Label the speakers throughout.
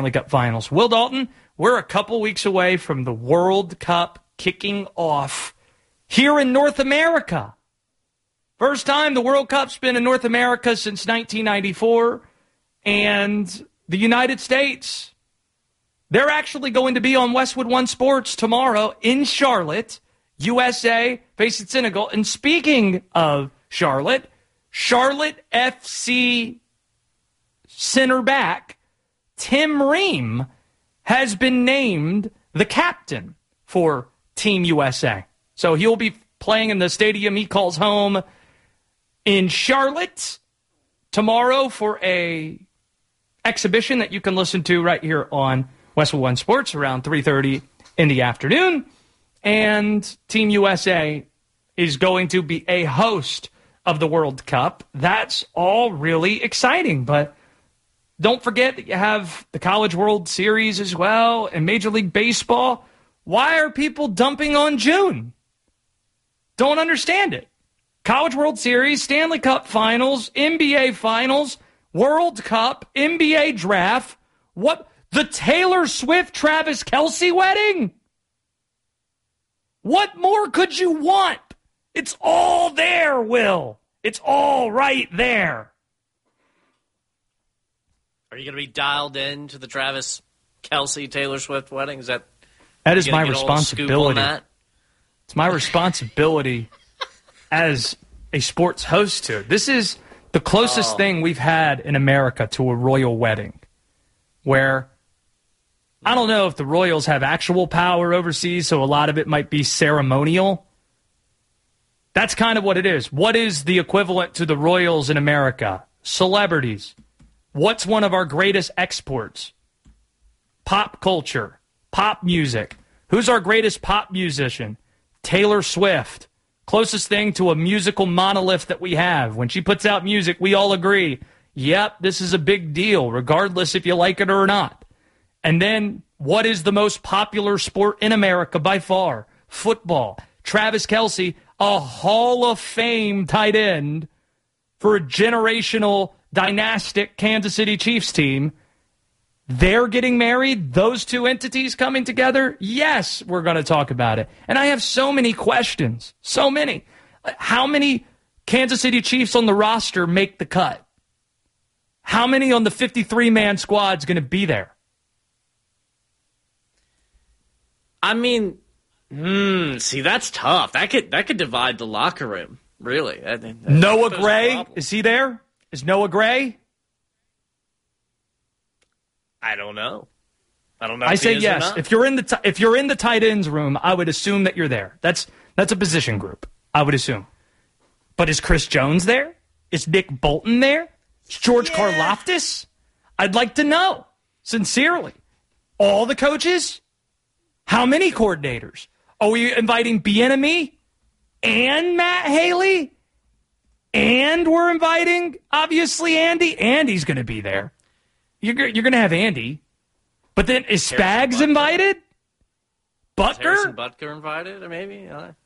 Speaker 1: Stanley Cup Finals. Will Dalton, we're a couple weeks away from the World Cup kicking off here in North America. First time the World Cup's been in North America since 1994. And the United States, they're actually going to be on Westwood One Sports tomorrow in Charlotte. USA facing Senegal. And speaking of Charlotte FC center back Tim Ream has been named the captain for Team USA. So he'll be playing in the stadium he calls home in Charlotte tomorrow for a exhibition that you can listen to right here on Westwood One Sports around 3:30 in the afternoon. And Team USA is going to be a host of the World Cup. That's all really exciting. But don't forget that you have the College World Series as well and Major League Baseball. Why are people dumping on June? Don't understand it. College World Series, Stanley Cup Finals, NBA Finals, World Cup, NBA Draft. What? The Taylor Swift Travis Kelce wedding? What more could you want? It's all there, Will. It's all right there.
Speaker 2: Are you going to be dialed in to the Travis Kelce Taylor Swift wedding? That
Speaker 1: is my responsibility. It's my responsibility as a sports host to it. This is the closest thing we've had in America to a royal wedding, where I don't know if the royals have actual power overseas, so a lot of it might be ceremonial. That's kind of what it is. What is the equivalent to the royals in America? Celebrities. What's one of our greatest exports? Pop culture, pop music. Who's our greatest pop musician? Taylor Swift. Closest thing to a musical monolith that we have. When she puts out music, we all agree, yep, this is a big deal, regardless if you like it or not. And then, what is the most popular sport in America by far? Football. Travis Kelce, a Hall of Fame tight end for a generational, dynastic Kansas City Chiefs team. They're getting married, those two entities coming together. Yes, we're going to talk about it. And I have so many questions, so many. How many Kansas City Chiefs on the roster make the cut? How many on the 53-man squad is going to be there?
Speaker 2: I mean, see, that's tough. That could divide the locker room, really.
Speaker 1: Noah Gray, is he there? Is Noah Gray?
Speaker 2: I don't know.
Speaker 1: I say yes. If you're in the tight ends room, I would assume that you're there. That's a position group, I would assume. But is Chris Jones there? Is Nick Bolton there? Is George Karlaftis? I'd like to know, sincerely. All the coaches? How many coordinators? Are we inviting Bieniemy and Matt Haley? And we're inviting, obviously, Andy. Andy's going to be there. You're going to have Andy. But then, is Spags invited? Butker?
Speaker 2: Is Harrison Butker invited, or maybe?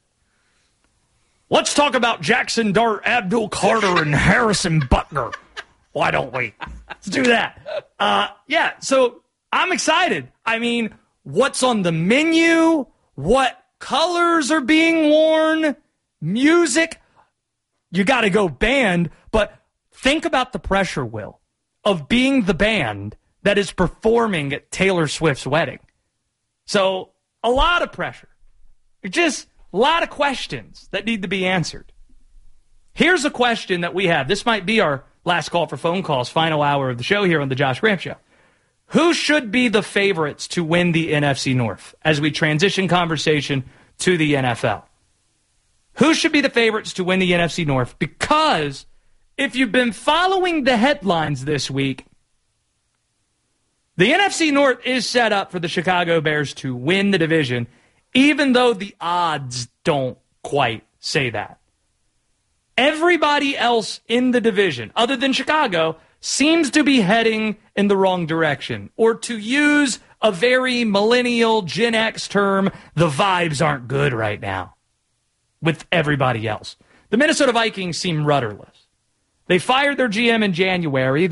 Speaker 1: Let's talk about Jackson Dart, Abdul Carter, and Harrison Butker. Why don't we? Let's do that. Yeah, so I'm excited. I mean, what's on the menu? What colors are being worn? Music? You got to go band, but think about the pressure, Will, of being the band that is performing at Taylor Swift's wedding. So, a lot of pressure. Just a lot of questions that need to be answered. Here's a question that we have. This might be our last call for phone calls, final hour of the show here on the Josh Graham Show. Who should be the favorites to win the NFC North as we transition conversation to the NFL? Who should be the favorites to win the NFC North? Because if you've been following the headlines this week, the NFC North is set up for the Chicago Bears to win the division, even though the odds don't quite say that. Everybody else in the division, other than Chicago, seems to be heading in the wrong direction. Or to use a very millennial Gen X term, the vibes aren't good right now with everybody else. The Minnesota Vikings seem rudderless. They fired their GM in January. They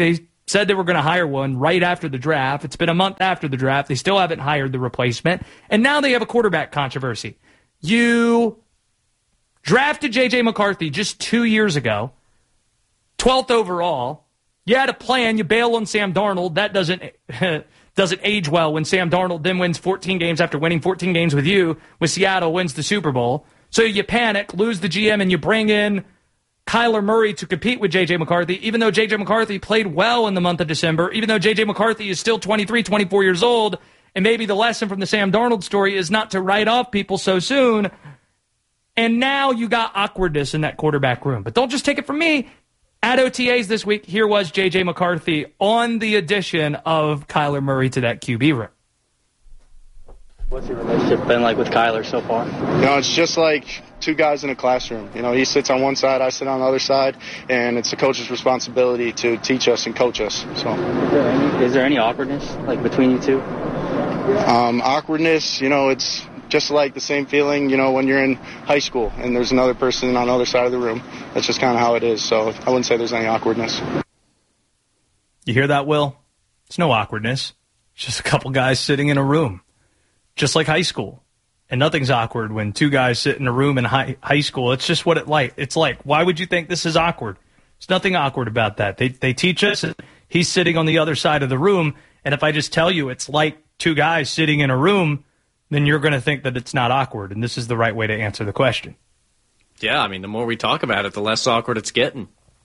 Speaker 1: said they were going to hire one right after the draft. It's been a month after the draft. They still haven't hired the replacement. And now they have a quarterback controversy. You drafted J.J. McCarthy just 2 years ago, 12th overall. You had a plan. You bail on Sam Darnold. That doesn't age well when Sam Darnold then wins 14 games after winning 14 games with you, with Seattle wins the Super Bowl. So you panic, lose the GM, and you bring in Kyler Murray to compete with J.J. McCarthy, even though J.J. McCarthy played well in the month of December, even though J.J. McCarthy is still 23, 24 years old, and maybe the lesson from the Sam Darnold story is not to write off people so soon. And now you got awkwardness in that quarterback room. But don't just take it from me. At OTAs this week, here was J.J. McCarthy on the addition of Kyler Murray to that QB room.
Speaker 3: What's your relationship been like with Kyler so far?
Speaker 4: It's just like two guys in a classroom. He sits on one side, I sit on the other side, and it's the coach's responsibility to teach us and coach us. So,
Speaker 3: is there any awkwardness like between you two?
Speaker 4: Awkwardness, it's just like the same feeling, when you're in high school and there's another person on the other side of the room. That's just kind of how it is. So I wouldn't say there's any awkwardness.
Speaker 1: You hear that, Will? It's no awkwardness. It's just a couple guys sitting in a room, just like high school. And nothing's awkward when two guys sit in a room in high school. It's just what it's like. Why would you think this is awkward? There's nothing awkward about that. They teach us. He's sitting on the other side of the room. And if I just tell you it's like two guys sitting in a room, then you're going to think that it's not awkward. And this is the right way to answer the question.
Speaker 2: Yeah, the more we talk about it, the less awkward it's getting.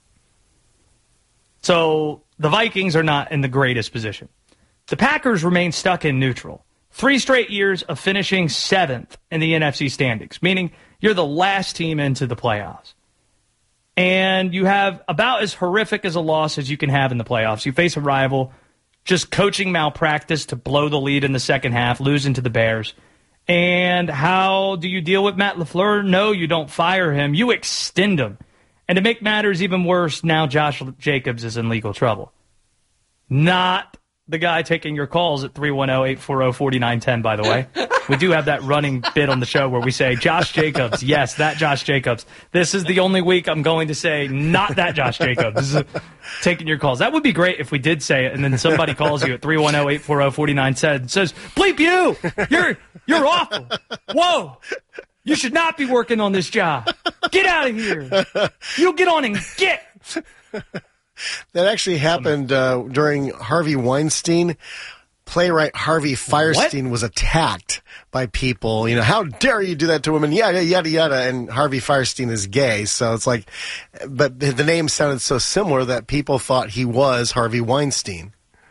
Speaker 1: So the Vikings are not in the greatest position. The Packers remain stuck in neutral. 3 straight years of finishing 7th in the NFC standings, meaning you're the last team into the playoffs. And you have about as horrific as a loss as you can have in the playoffs. You face a rival, just coaching malpractice to blow the lead in the second half, losing to the Bears. And how do you deal with Matt LaFleur? No, you don't fire him. You extend him. And to make matters even worse, now Josh Jacobs is in legal trouble. Not the guy taking your calls at 310-840-4910, by the way. We do have that running bit on the show where we say, Josh Jacobs. Yes, that Josh Jacobs. This is the only week I'm going to say, not that Josh Jacobs. This is taking your calls. That would be great if we did say it, and then somebody calls you at 310-840-4910 and says, bleep you! You're awful! Whoa! You should not be working on this job. Get out of here! You get on and get!
Speaker 5: That actually happened during Harvey Weinstein. Playwright Harvey Fierstein was attacked by people. How dare you do that to women? Yada, yada, yada. And Harvey Fierstein is gay. So it's like, but the name sounded so similar that people thought he was Harvey Weinstein.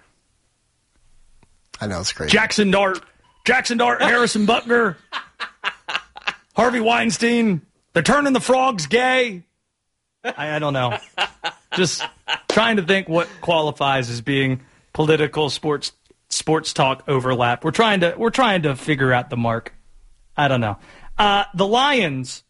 Speaker 5: I know, it's crazy.
Speaker 1: Jackson Dart, Harrison Butker, Harvey Weinstein. They're turning the frogs gay. I don't know. Just trying to think what qualifies as being political sports talk overlap. We're trying to figure out the mark. I don't know. The Lions.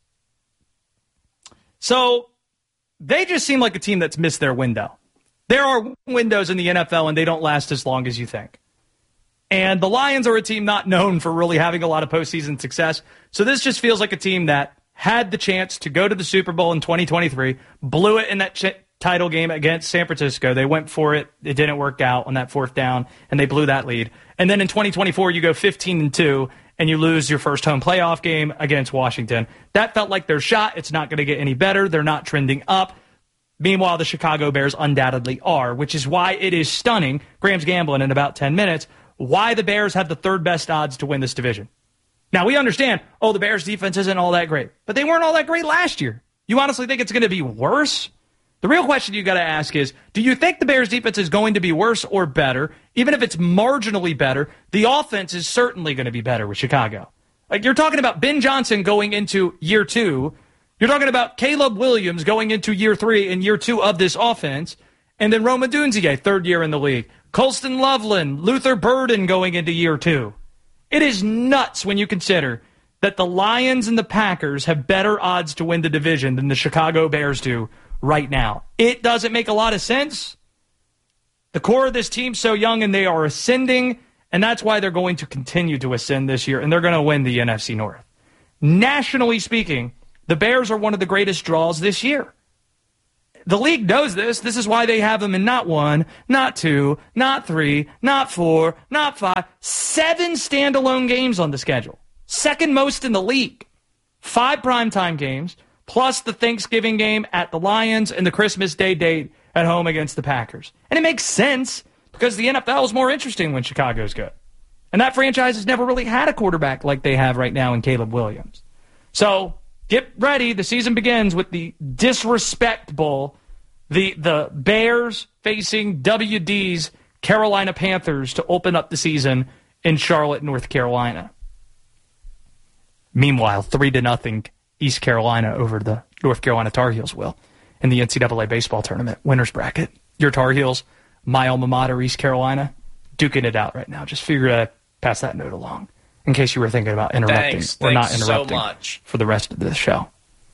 Speaker 1: So they just seem like a team that's missed their window. There are windows in the NFL and they don't last as long as you think. And the Lions are a team not known for really having a lot of postseason success. So this just feels like a team that had the chance to go to the Super Bowl in 2023, blew it in that title game against San Francisco. They went for it. It didn't work out on that 4th down, and they blew that lead. And then in 2024, you go 15-2, and you lose your first home playoff game against Washington. That felt like their shot. It's not going to get any better. They're not trending up. Meanwhile, the Chicago Bears undoubtedly are, which is why it is stunning, Graham's gambling in about 10 minutes, why the Bears have the 3rd best odds to win this division. Now, we understand, the Bears' defense isn't all that great, but they weren't all that great last year. You honestly think it's going to be worse? The real question you got to ask is, do you think the Bears' defense is going to be worse or better? Even if it's marginally better, the offense is certainly going to be better with Chicago. Like, you're talking about Ben Johnson going into year 2. You're talking about Caleb Williams going into year 3 and year 2 of this offense. And then Rome Odunze, 3rd year in the league. Colston Loveland, Luther Burden going into year 2. It is nuts when you consider that the Lions and the Packers have better odds to win the division than the Chicago Bears do right now. It doesn't make a lot of sense. The core of this team's so young and they are ascending, and that's why they're going to continue to ascend this year, and they're going to win the NFC North. Nationally speaking, the Bears are one of the greatest draws this year. the league knows this. This is why they have them in not 1, not 2, not 3, not 4, not 5, 7 standalone games on the schedule. Second most in the league. 5 primetime games, plus the Thanksgiving game at the Lions and the Christmas Day date at home against the Packers. And it makes sense because the NFL is more interesting when Chicago's good. And that franchise has never really had a quarterback like they have right now in Caleb Williams. So get ready. The season begins with the Disrespect Bowl, the Bears facing WD's Carolina Panthers to open up the season in Charlotte, North Carolina. Meanwhile, 3-0 East Carolina over the North Carolina Tar Heels will in the NCAA baseball tournament winners bracket. Your Tar Heels, my alma mater, East Carolina, duking it out right now. Just figure to pass that note along in case you were thinking about interrupting or not interrupting
Speaker 2: so much
Speaker 1: for the rest of the show.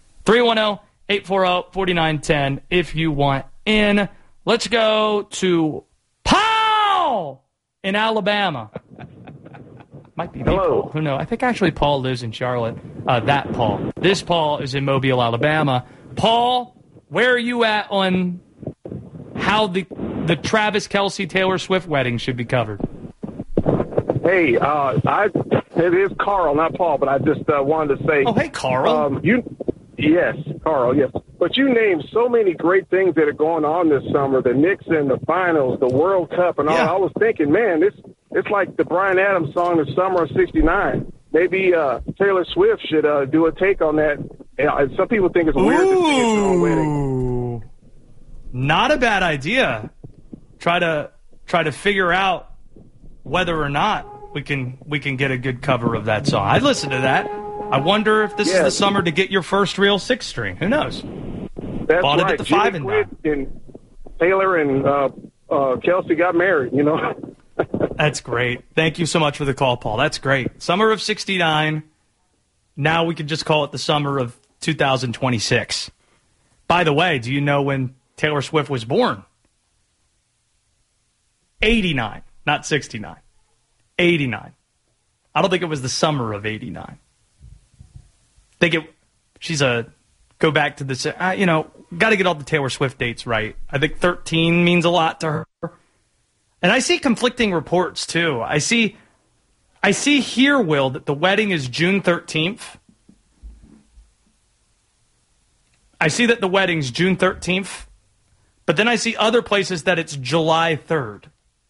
Speaker 1: 310-840-4910 if you want in. Let's go to Paul in Alabama. Might be
Speaker 6: Hello.
Speaker 1: Paul. Who knows? I think actually Paul lives in Charlotte. That Paul. This Paul is in Mobile, Alabama. Paul, where are you at on how the Travis Kelce Taylor Swift wedding should be covered?
Speaker 6: Hey, it is Carl, not Paul, but I just wanted to say.
Speaker 1: Oh, hey, Carl.
Speaker 6: Yes, Carl, yes. But you named so many great things that are going on this summer, the Knicks and the finals, the World Cup, and all.
Speaker 1: Yeah.
Speaker 6: I was thinking, man, it's like the Bryan Adams song, The Summer of '69. Maybe Taylor Swift should do a take on that. And some people think it's weird to sing at your own wedding.
Speaker 1: Not a bad idea. Try to figure out whether or not we can get a good cover of that song. I'd listen to that. I wonder if this is the summer to get your first real 6-string. Who knows?
Speaker 6: That's
Speaker 1: Bought
Speaker 6: right.
Speaker 1: it at the 5 and 9.
Speaker 6: And Taylor and Kelce got married, you know.
Speaker 1: That's great. Thank you so much for the call, Paul. That's great. Summer of 69. Now we can just call it the summer of 2026. By the way, do you know when Taylor Swift was born? 89, not 69. 89. I don't think it was the summer of 89. Go back to this, got to get all the Taylor Swift dates right. I think 13 means a lot to her. And I see conflicting reports, too. I see here, Will, that the wedding is June 13th. I see that the wedding's June 13th. But then I see other places that it's July 3rd.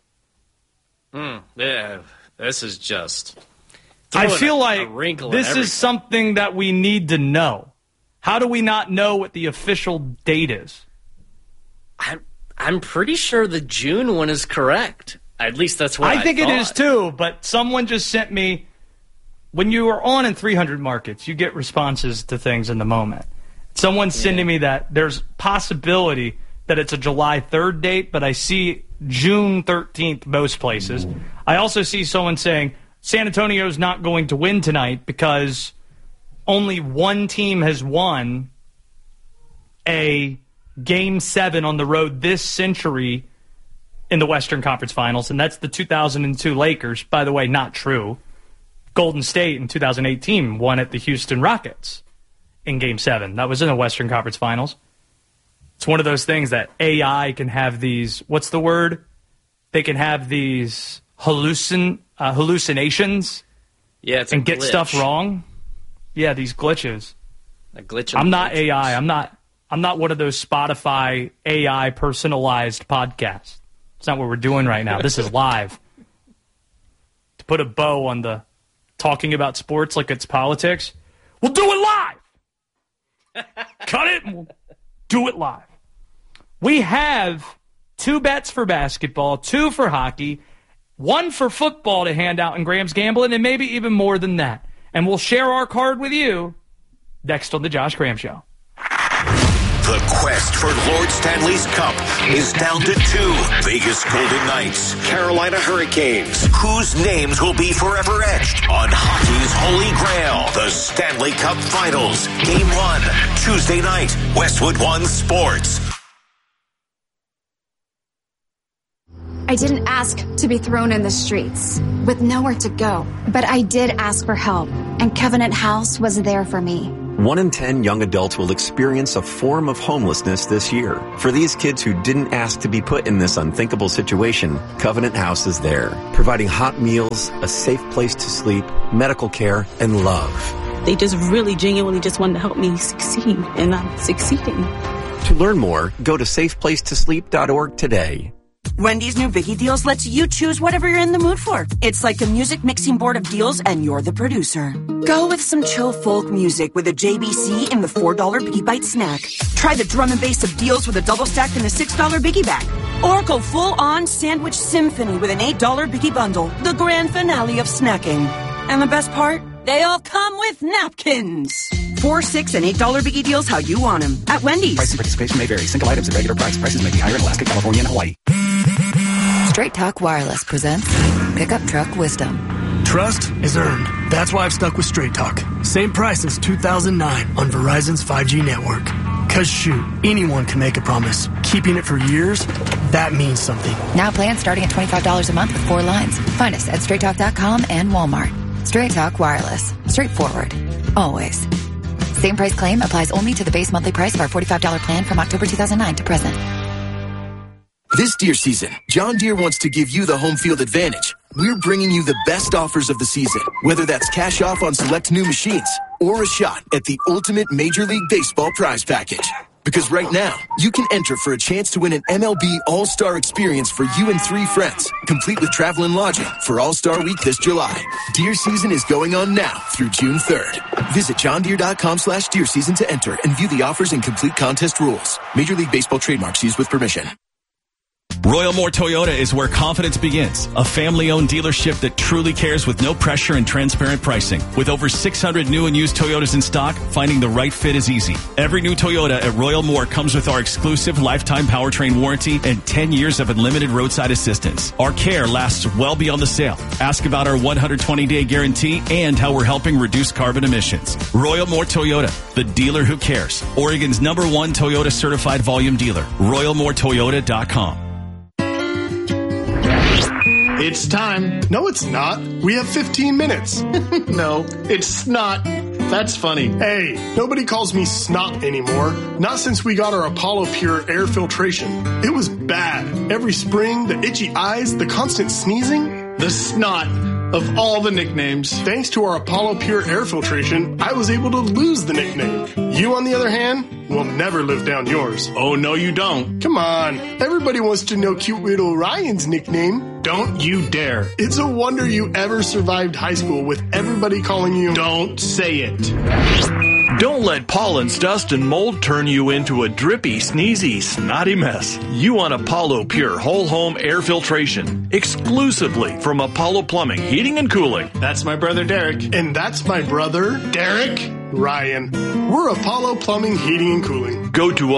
Speaker 2: Yeah, this is just...
Speaker 1: I feel like this is something that we need to know. How do we not know what the official date is?
Speaker 2: I'm pretty sure the June one is correct. At least that's what I
Speaker 1: think
Speaker 2: thought.
Speaker 1: it is too, but someone just sent me, when you are on in 300 markets, you get responses to things in the moment. Someone's sending me that there's possibility that it's a July 3rd date, but I see June 13th most places. I also see someone saying San Antonio's not going to win tonight because only one team has won a Game 7 on the road this century in the Western Conference Finals, and that's the 2002 Lakers. By the way, not true. Golden State in 2018 won at the Houston Rockets in Game 7. That was in the Western Conference Finals. It's one of those things that AI can have these, what's the word? They can have these hallucinations and get stuff wrong. Yeah, these glitches.
Speaker 2: A glitch.
Speaker 1: I'm not AI. I'm not one of those Spotify AI personalized podcasts. It's not what we're doing right now. This is live. To put a bow on the talking about sports like it's politics, we'll do it live. Cut it and we'll do it live. We have 2 bets for basketball, 2 for hockey, 1 for football to hand out in Graham's Gambling, and maybe even more than that. And we'll share our card with you next on The Josh Graham Show.
Speaker 7: The quest for Lord Stanley's Cup is down to 2. Vegas Golden Knights, Carolina Hurricanes, whose names will be forever etched on hockey's holy grail, the Stanley Cup Finals. Game 1, Tuesday night, Westwood One Sports.
Speaker 8: I didn't ask to be thrown in the streets with nowhere to go, but I did ask for help, and Covenant House was there for me.
Speaker 9: 1 in 10 young adults will experience a form of homelessness this year. For these kids who didn't ask to be put in this unthinkable situation, Covenant House is there, providing hot meals, a safe place to sleep, medical care, and love.
Speaker 10: They just really genuinely just wanted to help me succeed, and I'm succeeding.
Speaker 9: To learn more, go to safeplacetosleep.org today.
Speaker 11: Wendy's new Biggie Deals lets you choose whatever you're in the mood for. It's like a music mixing board of deals, and you're the producer. Go with some chill folk music with a JBC in the $4 Biggie Bite snack. Try the drum and bass of deals with a double stack in the $6 Biggie bag. Or go full-on sandwich symphony with an $8 Biggie bundle, the grand finale of snacking. And the best part? They all come with napkins. $4, $6, and $8 Biggie Deals how you want them. At Wendy's.
Speaker 12: Price and participation may vary. Single items at regular price. Prices may be higher in Alaska, California, and Hawaii.
Speaker 13: Straight Talk Wireless presents Pickup Truck Wisdom.
Speaker 14: Trust is earned. That's why I've stuck with Straight Talk. Same price since 2009 on Verizon's 5G network. Cause shoot, anyone can make a promise. Keeping it for years, that means something.
Speaker 13: Now plans starting at $25 a month with 4 lines. Find us at straighttalk.com and Walmart. Straight Talk Wireless. Straightforward. Always. Same price claim applies only to the base monthly price of our $45 plan from October 2009 to present.
Speaker 15: This Deere season, John Deere wants to give you the home field advantage. We're bringing you the best offers of the season, whether that's cash off on select new machines or a shot at the ultimate Major League Baseball prize package. Because right now, you can enter for a chance to win an MLB All-Star experience for you and 3 friends, complete with travel and lodging for All-Star Week this July. Deer season is going on now through June 3rd. Visit johndeere.com/deer season to enter and view the offers and complete contest rules. Major League Baseball trademarks used with permission.
Speaker 16: Royal Moore Toyota is where confidence begins. A family-owned dealership that truly cares with no pressure and transparent pricing. With over 600 new and used Toyotas in stock, finding the right fit is easy. Every new Toyota at Royal Moore comes with our exclusive lifetime powertrain warranty and 10 years of unlimited roadside assistance. Our care lasts well beyond the sale. Ask about our 120-day guarantee and how we're helping reduce carbon emissions. Royal Moore Toyota, the dealer who cares. Oregon's #1 Toyota certified volume dealer. RoyalMooreToyota.com.
Speaker 17: It's time.
Speaker 14: No, it's not. We have 15 minutes.
Speaker 17: No, it's not. That's funny.
Speaker 14: Hey, nobody calls me snot anymore. Not since we got our Apollo Pure air filtration. It was bad. Every spring, the itchy eyes, the constant sneezing.
Speaker 17: The snot of all the nicknames.
Speaker 14: Thanks to our Apollo Pure air filtration, I was able to lose the nickname. You, on the other hand, will never live down yours.
Speaker 17: Oh, no, you don't.
Speaker 14: Come on. Everybody wants to know cute little Ryan's nickname.
Speaker 17: Don't you dare.
Speaker 14: It's a wonder you ever survived high school with everybody calling you.
Speaker 17: Don't say it.
Speaker 18: Don't let pollens, dust, and mold turn you into a drippy, sneezy, snotty mess. You want Apollo Pure Whole Home Air Filtration, exclusively from Apollo Plumbing, Heating and Cooling.
Speaker 17: That's my brother Derek.
Speaker 14: And that's my brother Derek. Ryan. We're Apollo Plumbing, Heating and Cooling.
Speaker 18: Go to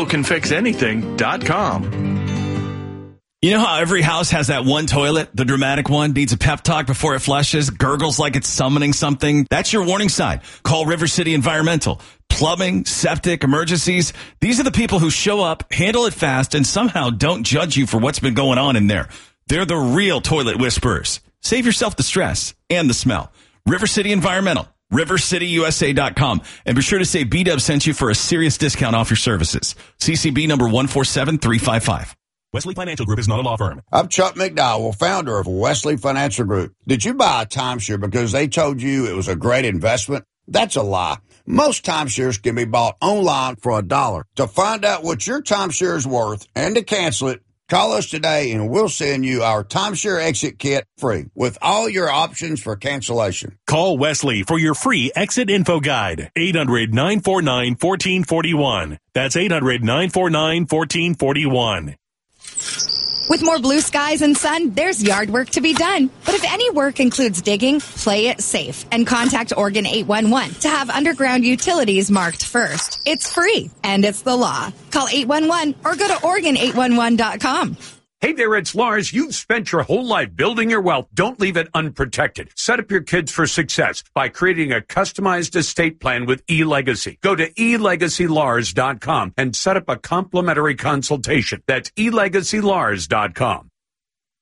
Speaker 18: ApolloConFixAnything.com.
Speaker 16: You know how every house has that one toilet, the dramatic one, needs a pep talk before it flushes, gurgles like it's summoning something? That's your warning sign. Call River City Environmental. Plumbing, septic, emergencies. These are the people who show up, handle it fast, and somehow don't judge you for what's been going on in there. They're the real toilet whisperers. Save yourself the stress and the smell. River City Environmental. RiverCityUSA.com. And be sure to say B-Dub sent you for a serious discount off your services. CCB number 147355.
Speaker 19: Wesley Financial Group is not a law firm.
Speaker 20: I'm Chuck McDowell, founder of Wesley Financial Group. Did you buy a timeshare because they told you it was a great investment? That's a lie. Most timeshares can be bought online for $1. To find out what your timeshare is worth and to cancel it, call us today and we'll send you our timeshare exit kit free with all your options for cancellation.
Speaker 19: Call Wesley for your free exit info guide. 800-949-1441. That's 800-949-1441.
Speaker 21: With more blue skies and sun, there's yard work to be done. But if any work includes digging, play it safe and contact Oregon 811 to have underground utilities marked first. It's free and it's the law. Call 811 or go to Oregon811.com.
Speaker 22: Hey there, it's Lars. You've spent your whole life building your wealth. Don't leave it unprotected. Set up your kids for success by creating a customized estate plan with eLegacy. Go to elegacylars.com and set up a complimentary consultation. That's elegacylars.com.